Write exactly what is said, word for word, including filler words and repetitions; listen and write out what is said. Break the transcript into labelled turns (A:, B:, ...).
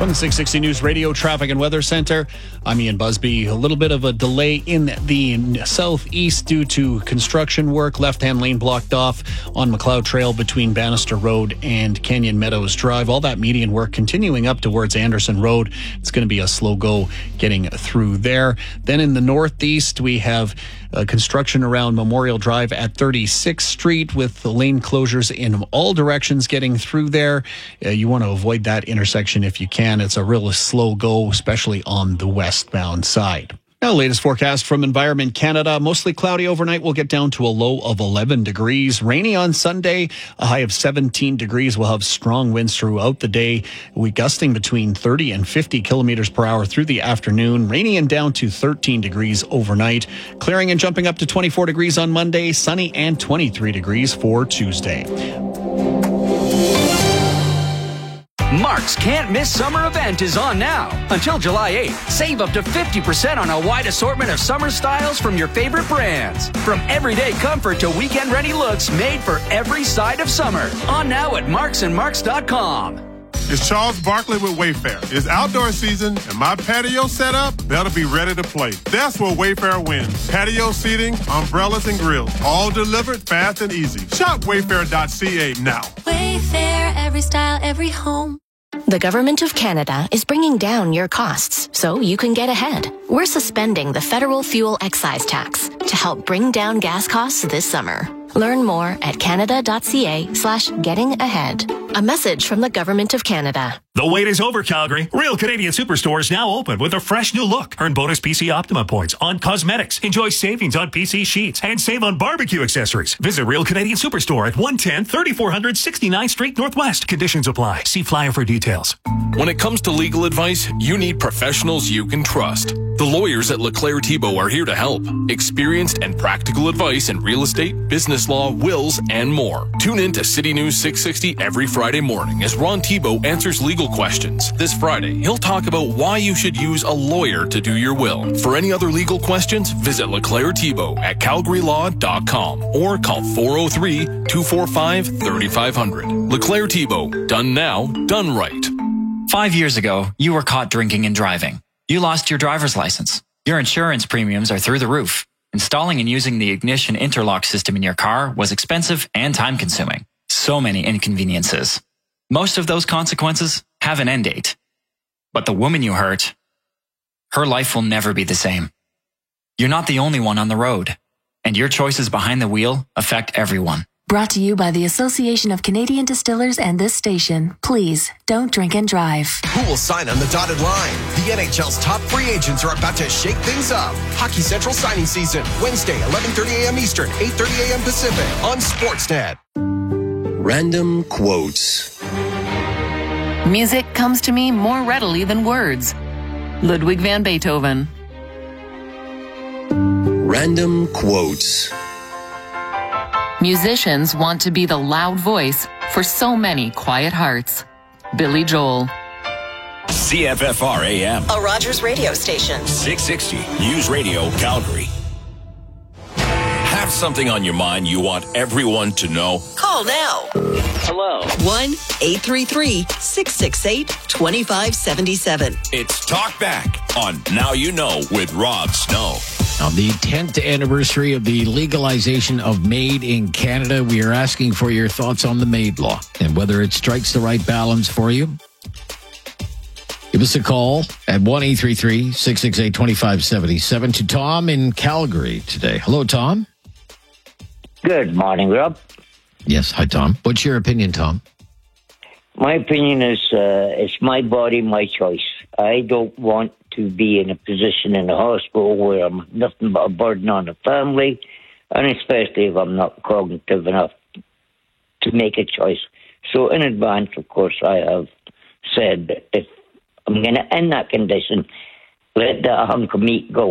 A: From the six sixty News Radio Traffic and Weather Center, I'm Ian Busby. A little bit of a delay in the southeast due to construction work. Left-hand lane blocked off on McLeod Trail between Bannister Road and Canyon Meadows Drive. All that median work continuing up towards Anderson Road. It's going to be a slow go getting through there. Then in the northeast, we have uh, construction around Memorial Drive at thirty-sixth Street with the lane closures in all directions getting through there. Uh, you want to avoid that intersection if you can. It's a real slow go, especially on the westbound side. Now, latest forecast from Environment Canada. Mostly cloudy overnight. We'll get down to a low of eleven degrees. Rainy on Sunday, a high of seventeen degrees. We'll have strong winds throughout the day. We gusting between thirty and fifty kilometers per hour through the afternoon. Rainy and down to thirteen degrees overnight. Clearing and jumping up to twenty-four degrees on Monday. Sunny and twenty-three degrees for Tuesday.
B: Mark's Can't Miss Summer event is on now. Until July eighth, save up to fifty percent on a wide assortment of summer styles from your favorite brands. From everyday comfort to weekend-ready looks made for every side of summer. On now at marks and marks dot com.
C: It's Charles Barkley with Wayfair. It's outdoor season, and my patio setup better be ready to play. That's where Wayfair wins. Patio seating, umbrellas, and grills. All delivered fast and easy. Shop wayfair dot c a now.
D: Wayfair, every style, every home.
E: The Government of Canada is bringing down your costs so you can get ahead. We're suspending the federal fuel excise tax to help bring down gas costs this summer. Learn more at canada.ca slash getting ahead. A message from the Government of Canada.
F: The wait is over, Calgary. Real Canadian Superstore is now open with a fresh new look. Earn bonus P C Optima points on cosmetics. Enjoy savings on P C sheets and save on barbecue accessories. Visit Real Canadian Superstore at one ten thirty-four hundred sixty-ninth Street Northwest. Conditions apply. See flyer for details.
G: When it comes to legal advice, you need professionals you can trust. The lawyers at LeClaire Thibault are here to help. Experienced and practical advice in real estate, business law, wills, and more. Tune in to City News six sixty every Friday morning as Ron Thibault answers legal questions. This Friday, he'll talk about why you should use a lawyer to do your will. For any other legal questions, visit LeClaire Thibault at calgary law dot com or call four oh three, two four five, three five zero zero. LeClaire Thibault. Done now, done right.
H: Five years ago, you were caught drinking and driving. You lost your driver's license. Your insurance premiums are through the roof. Installing and using the ignition interlock system in your car was expensive and time-consuming. So many inconveniences. Most of those consequences have an end date. But the woman you hurt, her life will never be the same. You're not the only one on the road, and your choices behind the wheel affect everyone.
D: Brought to you by the Association of Canadian Distillers and this station. Please, don't drink and drive.
I: Who will sign on the dotted line? The N H L's top free agents are about to shake things up. Hockey Central signing season, Wednesday, eleven thirty a.m. Eastern, eight thirty a.m. Pacific on Sportsnet.
J: Random quotes.
K: Music comes to me more readily than words. Ludwig van Beethoven.
J: Random quotes.
K: Musicians want to be the loud voice for so many quiet hearts. Billy Joel.
L: C F F R A M.
M: A Rogers radio station.
L: six sixty News Radio Calgary. Have something on your mind you want everyone to know?
M: Call now.
N: Hello.
M: one eight three three, six six eight, two five seven seven.
L: It's Talk Back on Now You Know with Rob Snow.
O: On the tenth anniversary of the legalization of MAID in Canada, we are asking for your thoughts on the MAID law and whether it strikes the right balance for you. Give us a call at one eight three three, six six eight, two five seven seven to Tom in Calgary today. Hello, Tom.
N: Good morning, Rob.
O: Yes, hi, Tom. What's your opinion, Tom?
N: My opinion is uh, it's my body, my choice. I don't want to be in a position in a hospital where I'm nothing but a burden on the family, and especially if I'm not cognitive enough to make a choice. So in advance, of course, I have said that if I'm going to end that condition, let that hunk of meat go.